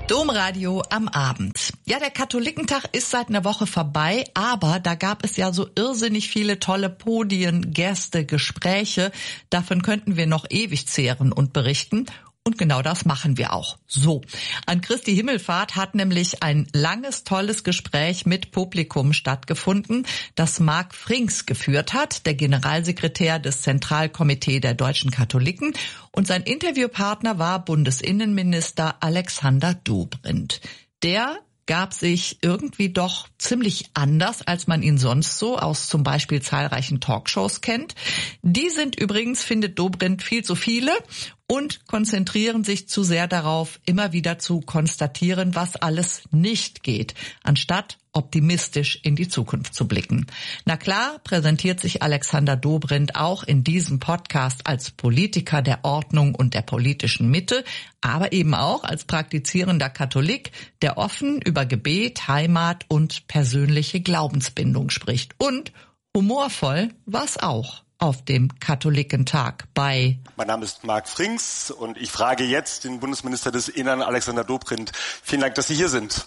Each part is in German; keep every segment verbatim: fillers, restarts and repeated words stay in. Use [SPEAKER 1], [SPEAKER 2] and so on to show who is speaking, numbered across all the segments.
[SPEAKER 1] Domradio am Abend. Ja, der Katholikentag ist seit einer Woche vorbei, aber da gab es ja so irrsinnig viele tolle Podien, Gäste, Gespräche. Davon könnten wir noch ewig zehren und berichten. Und genau das machen wir auch. So, an Christi Himmelfahrt hat nämlich ein langes, tolles Gespräch mit Publikum stattgefunden, das Marc Frings geführt hat, der Generalsekretär des Zentralkomitees der deutschen Katholiken. Und sein Interviewpartner war Bundesinnenminister Alexander Dobrindt. Der gab sich irgendwie doch ziemlich anders, als man ihn sonst so aus zum Beispiel zahlreichen Talkshows kennt. Die sind übrigens, findet Dobrindt, viel zu viele und konzentrieren sich zu sehr darauf, immer wieder zu konstatieren, was alles nicht geht, anstatt optimistisch in die Zukunft zu blicken. Na klar, präsentiert sich Alexander Dobrindt auch in diesem Podcast als Politiker der Ordnung und der politischen Mitte, aber eben auch als praktizierender Katholik, der offen über Gebet, Heimat und persönliche Glaubensbindung spricht. Und humorvoll war's auch auf dem Katholikentag bei...
[SPEAKER 2] Mein Name ist Marc Frings und ich frage jetzt den Bundesminister des Innern, Alexander Dobrindt. Vielen Dank, dass Sie hier sind.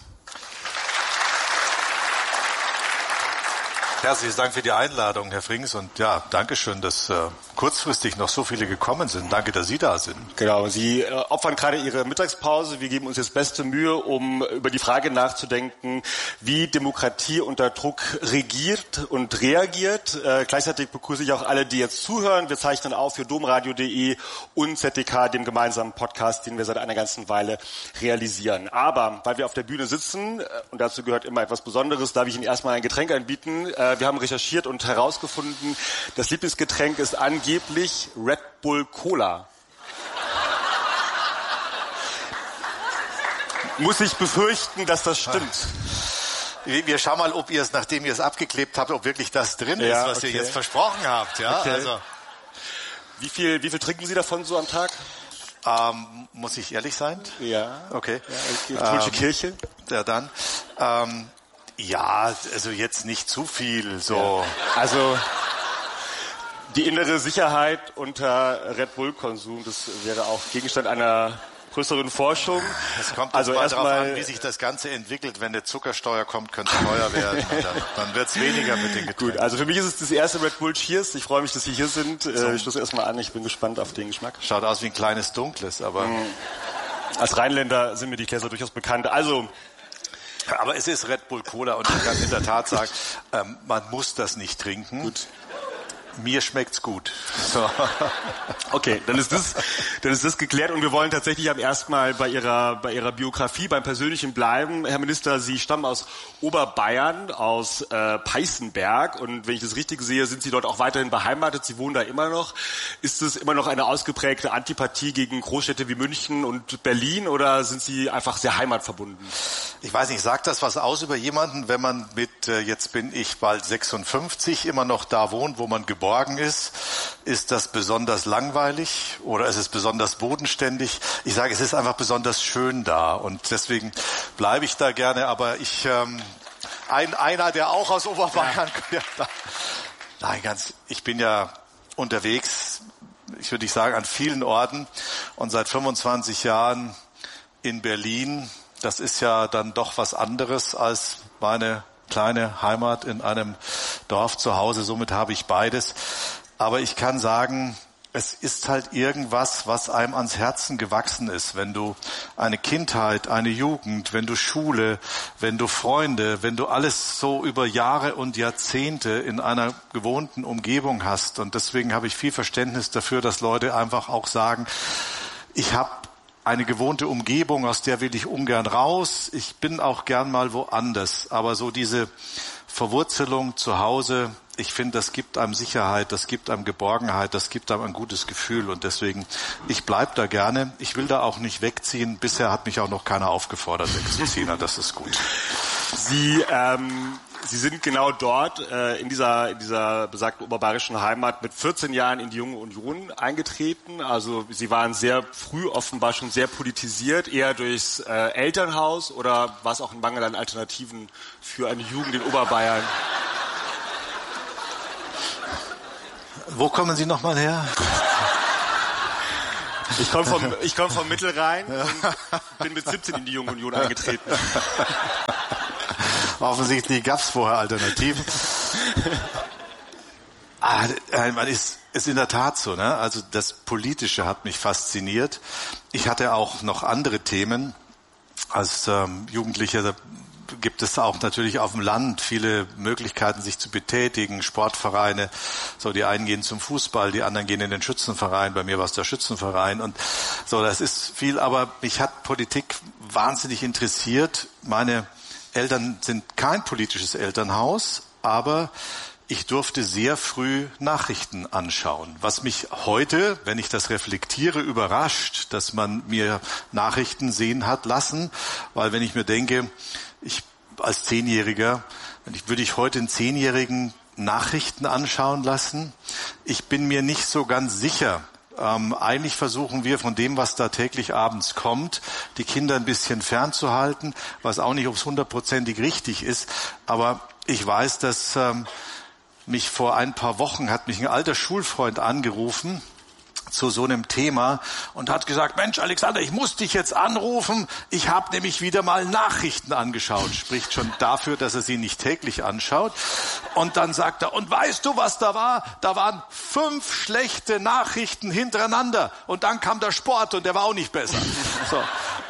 [SPEAKER 3] Herzlichen Dank für die Einladung, Herr Frings. Und ja, danke schön, dass äh, kurzfristig noch so viele gekommen sind. Danke, dass Sie da sind.
[SPEAKER 2] Genau, Sie äh, opfern gerade Ihre Mittagspause. Wir geben uns jetzt beste Mühe, um über die Frage nachzudenken, wie Demokratie unter Druck regiert und reagiert. Äh, gleichzeitig begrüße ich auch alle, die jetzt zuhören. Wir zeichnen auf für domradio punkt de und Z D K, dem gemeinsamen Podcast, den wir seit einer ganzen Weile realisieren. Aber weil wir auf der Bühne sitzen, äh, und dazu gehört immer etwas Besonderes, darf ich Ihnen erstmal ein Getränk anbieten. Äh, Wir haben recherchiert und herausgefunden, das Lieblingsgetränk ist angeblich Red Bull Cola. Muss ich befürchten, dass das stimmt.
[SPEAKER 3] Wir schauen mal, ob ihr es, nachdem ihr es abgeklebt habt, ob wirklich das drin ist, ja, was okay. ihr jetzt versprochen habt. Ja,
[SPEAKER 2] okay.
[SPEAKER 3] also.
[SPEAKER 2] Wie viel, wie viel trinken Sie davon so am Tag?
[SPEAKER 3] Ähm, muss ich ehrlich sein?
[SPEAKER 2] Ja.
[SPEAKER 3] Okay.
[SPEAKER 2] Ja, katholische ähm, Kirche?
[SPEAKER 3] Ja, dann. Ähm, Ja, also jetzt nicht zu viel, so. Ja.
[SPEAKER 2] Also, die innere Sicherheit unter Red Bull-Konsum, das wäre auch Gegenstand einer größeren Forschung.
[SPEAKER 3] Es kommt
[SPEAKER 2] also
[SPEAKER 3] mal
[SPEAKER 2] darauf
[SPEAKER 3] an, wie sich das Ganze entwickelt. Wenn eine Zuckersteuer kommt, könnte es teuer werden. Dann, dann wird es weniger mit den Getränken.
[SPEAKER 2] Gut, also für mich ist es das erste Red Bull Cheers. Ich freue mich, dass Sie hier sind. So. Ich stoße erstmal an, ich bin gespannt auf den Geschmack.
[SPEAKER 3] Schaut aus wie ein kleines Dunkles, aber... Mhm.
[SPEAKER 2] Als Rheinländer sind mir die Gläser durchaus bekannt. Also...
[SPEAKER 3] Aber es ist Red Bull Cola und ich kann in der Tat sagen, ähm, man muss das nicht trinken.
[SPEAKER 2] Gut.
[SPEAKER 3] Mir schmeckt's gut. So.
[SPEAKER 2] Okay, dann ist das, dann ist das geklärt und wir wollen tatsächlich am ersten Mal bei Ihrer, bei Ihrer Biografie, beim Persönlichen bleiben. Herr Minister, Sie stammen aus Oberbayern, aus äh, Peißenberg und wenn ich das richtig sehe, sind Sie dort auch weiterhin beheimatet. Sie wohnen da immer noch. Ist es immer noch eine ausgeprägte Antipathie gegen Großstädte wie München und Berlin oder sind Sie einfach sehr heimatverbunden?
[SPEAKER 3] Ich weiß nicht, sagt das was aus über jemanden, wenn man mit, äh, jetzt bin ich bald sechsundfünfzig, immer noch da wohnt, wo man geboren ist? Ist das besonders langweilig oder ist es besonders bodenständig? Ich sage, es ist einfach besonders schön da und deswegen bleibe ich da gerne. Aber ich, ähm, ein, einer, der auch aus Oberbayern kommt, ja, da, nein, ganz, ich bin ja unterwegs, ich würde nicht sagen, an vielen Orten und seit fünfundzwanzig Jahren in Berlin. Das ist ja dann doch was anderes als meine kleine Heimat in einem Dorf zu Hause. Somit habe ich beides. Aber ich kann sagen, es ist halt irgendwas, was einem ans Herzen gewachsen ist. Wenn du eine Kindheit, eine Jugend, wenn du Schule, wenn du Freunde, wenn du alles so über Jahre und Jahrzehnte in einer gewohnten Umgebung hast. Und deswegen habe ich viel Verständnis dafür, dass Leute einfach auch sagen, ich habe eine gewohnte Umgebung, aus der will ich ungern raus. Ich bin auch gern mal woanders. Aber so diese Verwurzelung zu Hause, ich finde, das gibt einem Sicherheit, das gibt einem Geborgenheit, das gibt einem ein gutes Gefühl. Und deswegen, ich bleib da gerne. Ich will da auch nicht wegziehen. Bisher hat mich auch noch keiner aufgefordert, wegzuziehen. Und das ist gut.
[SPEAKER 2] Sie, ähm, Sie sind genau dort äh, in dieser in dieser besagten oberbayerischen Heimat mit vierzehn Jahren in die Junge Union eingetreten. Also Sie waren sehr früh offenbar schon sehr politisiert, eher durchs äh, Elternhaus oder war es auch ein Mangel an Alternativen für eine Jugend in Oberbayern?
[SPEAKER 3] Wo kommen Sie nochmal her?
[SPEAKER 2] Ich komme vom, ich komm vom Mittelrhein und bin mit siebzehn in die Junge Union eingetreten.
[SPEAKER 3] Offensichtlich gab es vorher Alternativen. Ah, man ist, ist in der Tat so, ne? Also das Politische hat mich fasziniert. Ich hatte auch noch andere Themen. Als ähm, Jugendlicher da gibt es auch natürlich auf dem Land viele Möglichkeiten, sich zu betätigen, Sportvereine. So, die einen gehen zum Fußball, die anderen gehen in den Schützenverein. Bei mir war es der Schützenverein und so. Das ist viel, aber mich hat Politik wahnsinnig interessiert. Meine Eltern sind kein politisches Elternhaus, aber ich durfte sehr früh Nachrichten anschauen, was mich heute, wenn ich das reflektiere, überrascht, dass man mir Nachrichten sehen hat lassen, weil wenn ich mir denke, ich als Zehnjähriger, würde ich heute einen Zehnjährigen Nachrichten anschauen lassen? Ich bin mir nicht so ganz sicher. Ähm, eigentlich versuchen wir von dem, was da täglich abends kommt, die Kinder ein bisschen fernzuhalten, was auch nicht, ob es hundertprozentig richtig ist, aber ich weiß, dass ähm, mich vor ein paar Wochen hat mich ein alter Schulfreund angerufen zu so einem Thema und hat gesagt, Mensch, Alexander, ich muss dich jetzt anrufen. Ich habe nämlich wieder mal Nachrichten angeschaut. Spricht schon dafür, dass er sie nicht täglich anschaut. Und dann sagt er, und weißt du, was da war? Da waren fünf schlechte Nachrichten hintereinander. Und dann kam der Sport und der war auch nicht besser. So.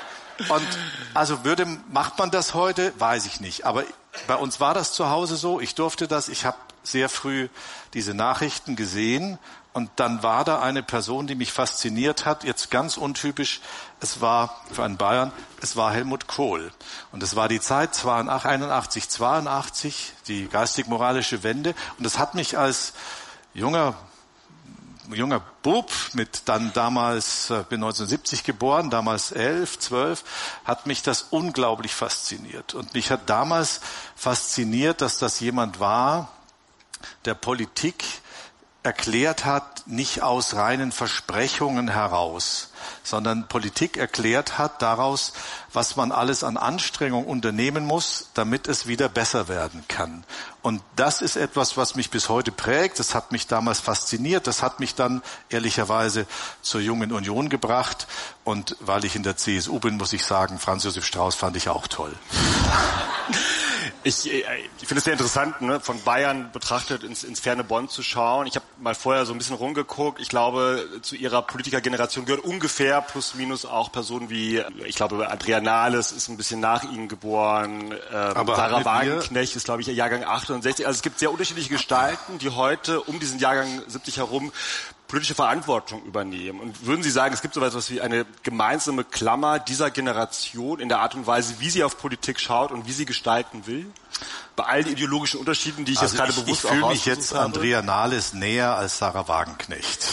[SPEAKER 3] Und also würde, macht man das heute? Weiß ich nicht. Aber bei uns war das zu Hause so. Ich durfte das. Ich habe sehr früh diese Nachrichten gesehen. Und dann war da eine Person, die mich fasziniert hat, jetzt ganz untypisch, es war für einen Bayern, es war Helmut Kohl. Und es war die Zeit einundachtzig, zweiundachtzig, die geistig-moralische Wende. Und das hat mich als junger junger Bub mit dann damals, bin neunzehnhundertsiebzig geboren, damals elf, zwölf, hat mich das unglaublich fasziniert. Und mich hat damals fasziniert, dass das jemand war, der Politik erklärt hat, nicht aus reinen Versprechungen heraus, sondern Politik erklärt hat daraus, was man alles an Anstrengung unternehmen muss, damit es wieder besser werden kann. Und das ist etwas, was mich bis heute prägt. Das hat mich damals fasziniert. Das hat mich dann ehrlicherweise zur Jungen Union gebracht. Und weil ich in der C S U bin, muss ich sagen, Franz Josef Strauß fand ich auch toll.
[SPEAKER 2] Ich, ich finde es sehr interessant, ne, von Bayern betrachtet ins, ins ferne Bonn zu schauen. Ich habe mal vorher so ein bisschen rumgeguckt. Ich glaube, zu ihrer Politikergeneration gehört ungefähr plus minus auch Personen wie, ich glaube, Andrea Nahles ist ein bisschen nach ihnen geboren. Ähm,
[SPEAKER 3] Aber
[SPEAKER 2] Sarah Wagenknecht ist, glaube ich, Jahrgang achtundsechzig. Also es gibt sehr unterschiedliche Gestalten, die heute um diesen Jahrgang siebzig herum politische Verantwortung übernehmen. Und würden Sie sagen, es gibt so etwas wie eine gemeinsame Klammer dieser Generation in der Art und Weise, wie sie auf Politik schaut und wie sie gestalten will? Bei all den ideologischen Unterschieden, die ich
[SPEAKER 3] also
[SPEAKER 2] jetzt gerade
[SPEAKER 3] ich,
[SPEAKER 2] bewusst
[SPEAKER 3] ich fühle mich jetzt habe. Andrea Nahles näher als Sarah Wagenknecht.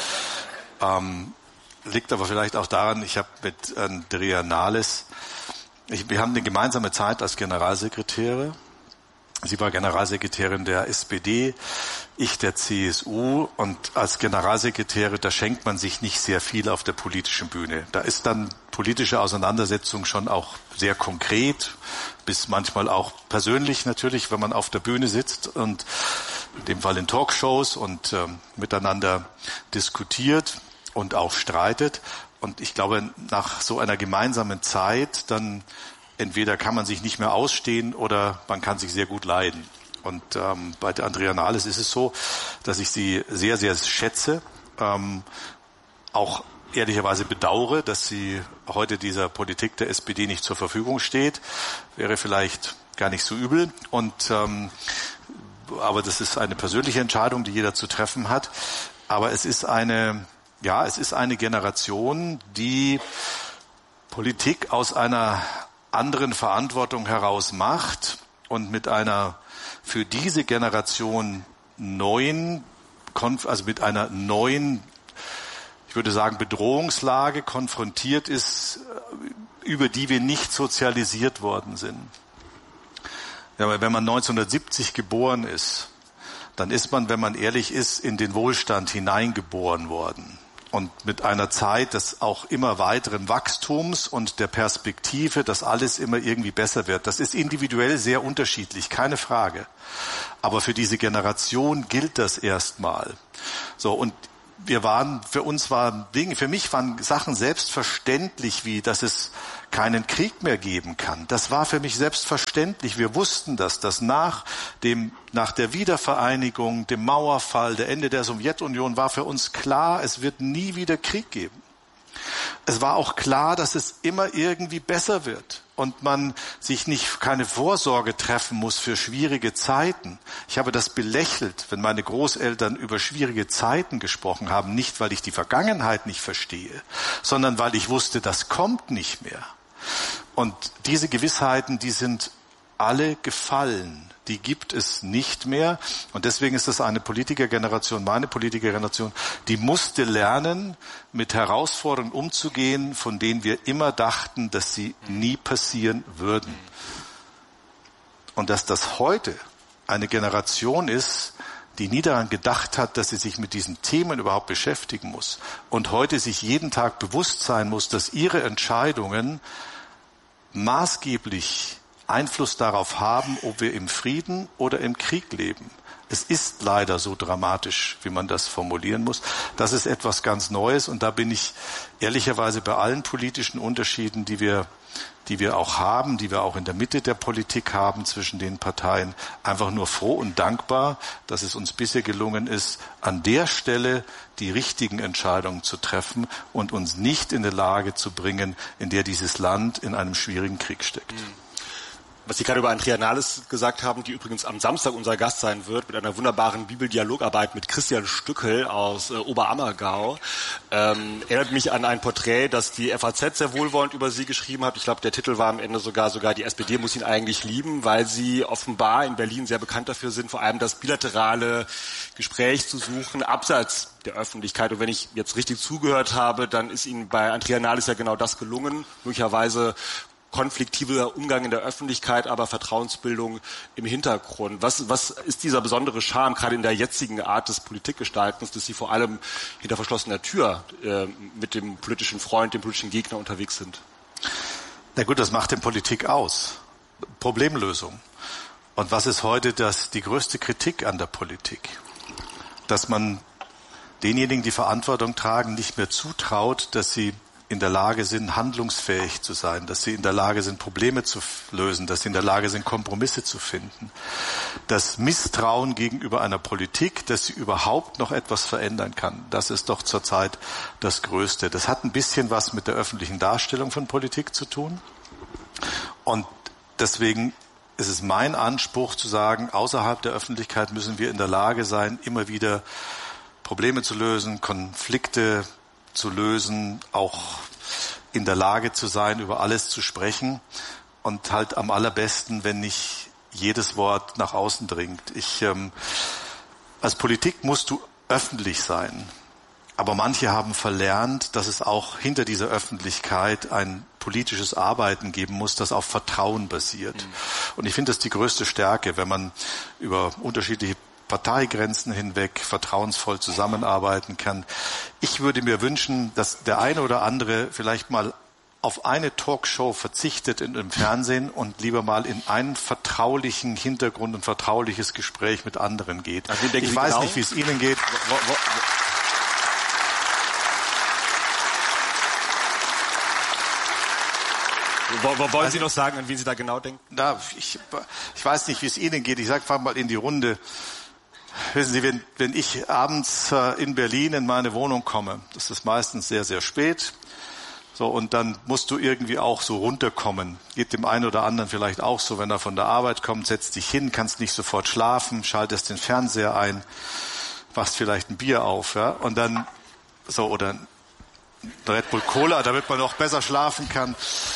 [SPEAKER 3] Ähm, liegt aber vielleicht auch daran, ich habe mit Andrea Nahles, ich, wir haben eine gemeinsame Zeit als Generalsekretäre. Sie war Generalsekretärin der S P D, ich der C S U, und als Generalsekretäre, da schenkt man sich nicht sehr viel auf der politischen Bühne. Da ist dann politische Auseinandersetzung schon auch sehr konkret, bis manchmal auch persönlich natürlich, wenn man auf der Bühne sitzt und in dem Fall in Talkshows und äh, miteinander diskutiert und auch streitet. Und ich glaube, nach so einer gemeinsamen Zeit dann entweder kann man sich nicht mehr ausstehen oder man kann sich sehr gut leiden. Und ähm, bei der Andrea Nahles ist es so, dass ich sie sehr, sehr schätze, ähm, auch ehrlicherweise bedauere, dass sie heute dieser Politik der S P D nicht zur Verfügung steht. Wäre vielleicht gar nicht so übel. Und ähm, aber das ist eine persönliche Entscheidung, die jeder zu treffen hat. Aber es ist eine, ja, es ist eine Generation, die Politik aus einer anderen Verantwortung heraus macht und mit einer für diese Generation neuen, also mit einer neuen, ich würde sagen, Bedrohungslage konfrontiert ist, über die wir nicht sozialisiert worden sind. Ja, wenn man neunzehnhundertsiebzig geboren ist, dann ist man, wenn man ehrlich ist, in den Wohlstand hineingeboren worden. Und mit einer Zeit des auch immer weiteren Wachstums und der Perspektive, dass alles immer irgendwie besser wird. Das ist individuell sehr unterschiedlich, keine Frage. Aber für diese Generation gilt das erstmal. So, und wir waren, für uns waren Dinge, für mich waren Sachen selbstverständlich, wie, dass es keinen Krieg mehr geben kann. Das war für mich selbstverständlich. Wir wussten das, dass nach dem, nach der Wiedervereinigung, dem Mauerfall, der Ende der Sowjetunion war für uns klar, es wird nie wieder Krieg geben. Es war auch klar, dass es immer irgendwie besser wird und man sich nicht keine Vorsorge treffen muss für schwierige Zeiten. Ich habe das belächelt, wenn meine Großeltern über schwierige Zeiten gesprochen haben, nicht weil ich die Vergangenheit nicht verstehe, sondern weil ich wusste, das kommt nicht mehr. Und diese Gewissheiten, die sind alle gefallen. Die gibt es nicht mehr. Und deswegen ist das eine Politikergeneration, meine Politikergeneration, die musste lernen, mit Herausforderungen umzugehen, von denen wir immer dachten, dass sie nie passieren würden. Und dass das heute eine Generation ist, die nie daran gedacht hat, dass sie sich mit diesen Themen überhaupt beschäftigen muss. Und heute sich jeden Tag bewusst sein muss, dass ihre Entscheidungen maßgeblich Einfluss darauf haben, ob wir im Frieden oder im Krieg leben. Es ist leider so dramatisch, wie man das formulieren muss. Das ist etwas ganz Neues und da bin ich ehrlicherweise bei allen politischen Unterschieden, die wir, die wir auch haben, die wir auch in der Mitte der Politik haben zwischen den Parteien, einfach nur froh und dankbar, dass es uns bisher gelungen ist, an der Stelle die richtigen Entscheidungen zu treffen und uns nicht in die Lage zu bringen, in der dieses Land in einem schwierigen Krieg steckt. Mhm.
[SPEAKER 2] Was Sie gerade über Andrea Nahles gesagt haben, die übrigens am Samstag unser Gast sein wird, mit einer wunderbaren Bibeldialogarbeit mit Christian Stückel aus äh, Oberammergau, ähm, erinnert mich an ein Porträt, das die F A Z sehr wohlwollend über Sie geschrieben hat. Ich glaube, der Titel war am Ende sogar, sogar die S P D muss ihn eigentlich lieben, weil Sie offenbar in Berlin sehr bekannt dafür sind, vor allem das bilaterale Gespräch zu suchen, abseits der Öffentlichkeit. Und wenn ich jetzt richtig zugehört habe, dann ist Ihnen bei Andrea Nahles ja genau das gelungen, möglicherweise konfliktiver Umgang in der Öffentlichkeit, aber Vertrauensbildung im Hintergrund. Was, was ist dieser besondere Charme, gerade in der jetzigen Art des Politikgestaltens, dass Sie vor allem hinter verschlossener Tür äh, mit dem politischen Freund, dem politischen Gegner unterwegs sind?
[SPEAKER 3] Na gut, das macht denn Politik aus. Problemlösung. Und was ist heute das, die größte Kritik an der Politik? Dass man denjenigen, die Verantwortung tragen, nicht mehr zutraut, dass sie in der Lage sind, handlungsfähig zu sein, dass sie in der Lage sind, Probleme zu lösen, dass sie in der Lage sind, Kompromisse zu finden. Das Misstrauen gegenüber einer Politik, dass sie überhaupt noch etwas verändern kann, das ist doch zurzeit das Größte. Das hat ein bisschen was mit der öffentlichen Darstellung von Politik zu tun. Und deswegen ist es mein Anspruch zu sagen, außerhalb der Öffentlichkeit müssen wir in der Lage sein, immer wieder Probleme zu lösen, Konflikte zu lösen, auch in der Lage zu sein, über alles zu sprechen und halt am allerbesten, wenn nicht jedes Wort nach außen dringt. Ich, ähm, als Politik musst du öffentlich sein, aber manche haben verlernt, dass es auch hinter dieser Öffentlichkeit ein politisches Arbeiten geben muss, das auf Vertrauen basiert. Mhm. Und ich finde das die größte Stärke, wenn man über unterschiedliche Parteigrenzen hinweg vertrauensvoll zusammenarbeiten kann. Ich würde mir wünschen, dass der eine oder andere vielleicht mal auf eine Talkshow verzichtet in dem Fernsehen und lieber mal in einen vertraulichen Hintergrund und vertrauliches Gespräch mit anderen geht. Also ich weiß genau nicht, wie es Ihnen geht. Wo, wo,
[SPEAKER 2] wo, wo wollen also, Sie noch sagen, an wen Sie da genau denken?
[SPEAKER 3] Na, ich, ich weiß nicht, wie es Ihnen geht. Ich sage, fang mal in die Runde. Wissen Sie, wenn, wenn ich abends äh, in Berlin in meine Wohnung komme, das ist meistens sehr, sehr spät, so, und dann musst du irgendwie auch so runterkommen. Geht dem einen oder anderen vielleicht auch so, wenn er von der Arbeit kommt, setzt dich hin, kannst nicht sofort schlafen, schaltest den Fernseher ein, machst vielleicht ein Bier auf, ja, und dann so, oder ein Red Bull Cola, damit man noch besser schlafen kann.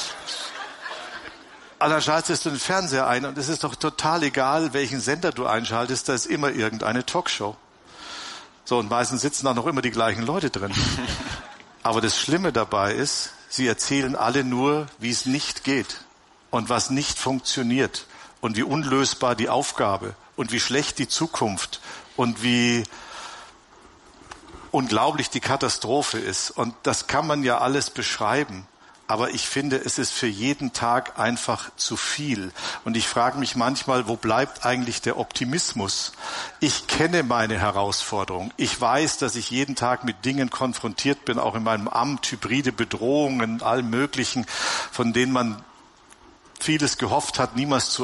[SPEAKER 3] Dann schaltest du den Fernseher ein und es ist doch total egal, welchen Sender du einschaltest, da ist immer irgendeine Talkshow. So, und meistens sitzen auch noch immer die gleichen Leute drin. Aber das Schlimme dabei ist, sie erzählen alle nur, wie es nicht geht und was nicht funktioniert und wie unlösbar die Aufgabe und wie schlecht die Zukunft und wie unglaublich die Katastrophe ist. Und das kann man ja alles beschreiben. Aber ich finde, es ist für jeden Tag einfach zu viel. Und ich frage mich manchmal, wo bleibt eigentlich der Optimismus? Ich kenne meine Herausforderung. Ich weiß, dass ich jeden Tag mit Dingen konfrontiert bin, auch in meinem Amt, hybride Bedrohungen, allem Möglichen, von denen man vieles gehofft hat, niemals zu